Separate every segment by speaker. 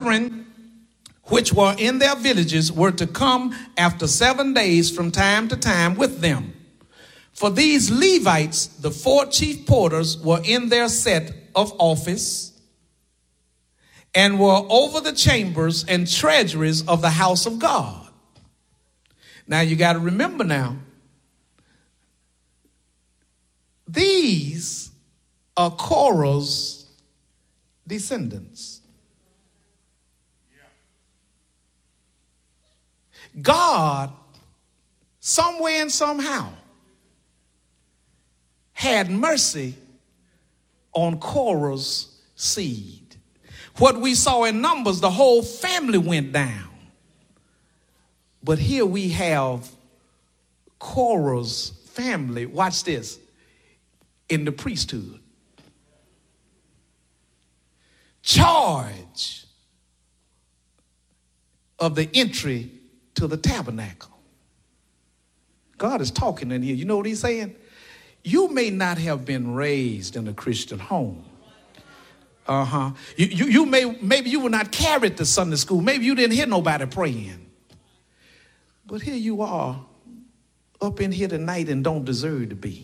Speaker 1: brethren which were in their villages were to come after 7 days from time to time with them. For these Levites, the 4 chief porters, were in their set of office and were over the chambers and treasuries of the house of God. Now you got to remember now, these are Korah's descendants. God, somewhere and somehow, had mercy on Korah's seed. What we saw in Numbers, the whole family went down. But here we have Korah's family, watch this, in the priesthood. Charge of the entry to the tabernacle. God is talking in here. You know what he's saying? You may not have been raised in a Christian home. Maybe you were not carried to Sunday school. Maybe you didn't hear nobody praying. But here you are up in here tonight and don't deserve to be.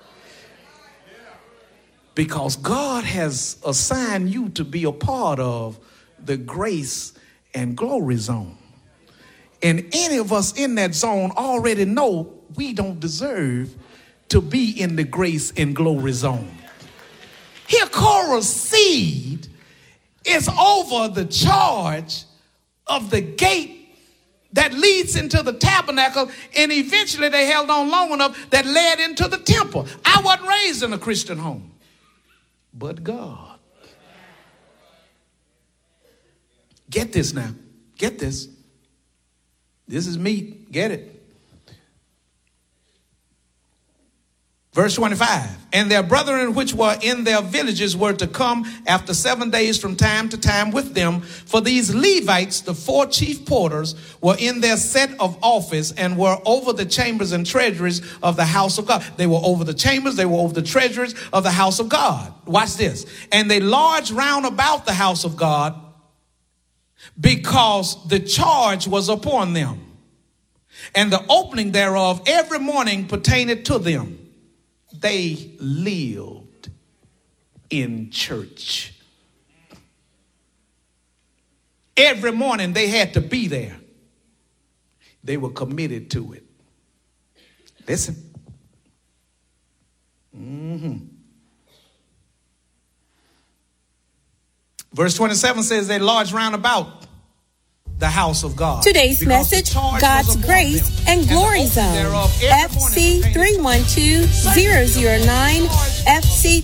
Speaker 1: Because God has assigned you to be a part of the grace and glory zone. And any of us in that zone already know we don't deserve to be in the grace and glory zone. Here, Korah's seed is over the charge of the gate that leads into the tabernacle, and eventually they held on long enough that led into the temple. I wasn't raised in a Christian home, but God. Get this now. Get this. This is meat. Get it. Verse 25, and their brethren which were in their villages were to come after 7 days from time to time with them. For these Levites, the 4 chief porters, were in their set of office and were over the chambers and treasuries of the house of God. They were over the chambers, they were over the treasuries of the house of God. Watch this. And they lodged round about the house of God because the charge was upon them, and the opening thereof every morning pertained to them. They lived in church. Every morning they had to be there. They were committed to it. Listen. Verse 27 says they lodged round about the house of God.
Speaker 2: Today's message, God's Grace and Glory Zone. FC 312-009, FC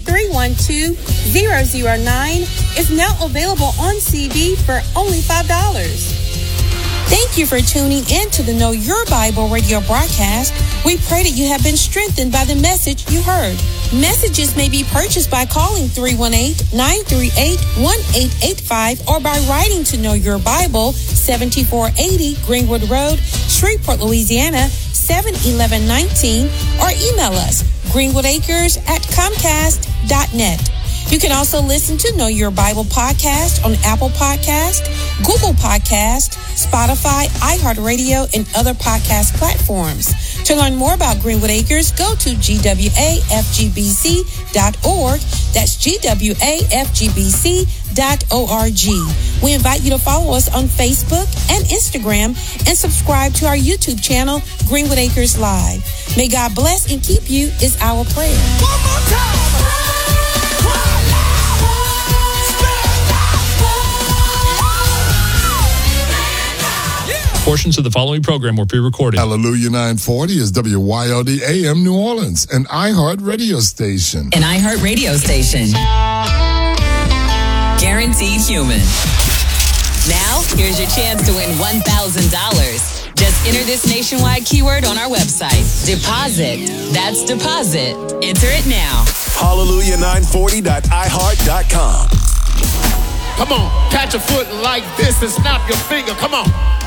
Speaker 2: 312-009 is now available on CD for only $5. Thank you for tuning in to the Know Your Bible radio broadcast. We pray that you have been strengthened by the message you heard. Messages may be purchased by calling 318-938-1885 or by writing to Know Your Bible, 7480 Greenwood Road, Shreveport, Louisiana, 71119, or email us, greenwoodacres@comcast.net. You can also listen to Know Your Bible podcast on Apple Podcast, Google Podcast, Spotify, iHeartRadio, and other podcast platforms. To learn more about Greenwood Acres, go to gwafgbc.org. That's gwafgbc.org. We invite you to follow us on Facebook and Instagram and subscribe to our YouTube channel, Greenwood Acres Live. May God bless and keep you is our prayer.
Speaker 3: One more time.
Speaker 4: Portions of the following program were pre-recorded.
Speaker 5: Hallelujah 940 is WYLD AM New Orleans, an iHeart radio station.
Speaker 6: An iHeart radio station. Guaranteed human. Now, here's your chance to win $1,000. Just enter this nationwide keyword on our website. Deposit. That's deposit. Enter it now.
Speaker 3: Hallelujah940.iheart.com.
Speaker 7: Come on, catch a foot like this and snap your finger. Come on.